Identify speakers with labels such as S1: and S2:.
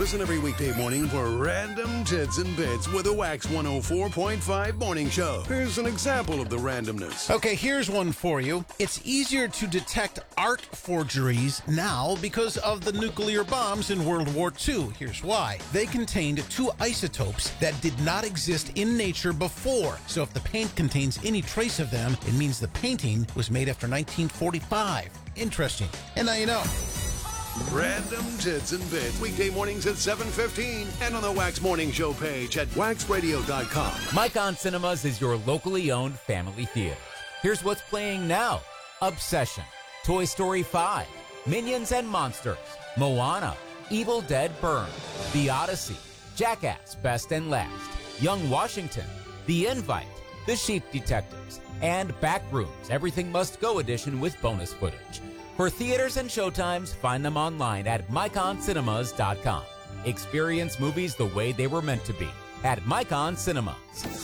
S1: Listen every weekday morning for Random Tits and Bits with a Wax 104.5 morning show. Here's an example of the randomness.
S2: Okay, here's one for you. It's easier to detect art forgeries now because of the nuclear bombs in World War II. Here's why. They contained two isotopes that did not exist in nature before. So if the paint contains any trace of them, it means the painting was made after 1945. Interesting. And now you know.
S1: Random Tits and Bits, weekday mornings at 7:15 and on the Wax Morning Show page at waxradio.com.
S3: Micon Cinemas is your locally owned family theater. Here's what's playing now. Obsession, Toy Story 5, Minions and Monsters, Moana, Evil Dead Burn, The Odyssey, Jackass Best and Last, Young Washington, The Invite, The Sheep Detectives, and Backrooms Everything Must Go edition with bonus footage. For theaters and showtimes, find them online at myconcinemas.com. Experience movies the way they were meant to be at Micon Cinemas.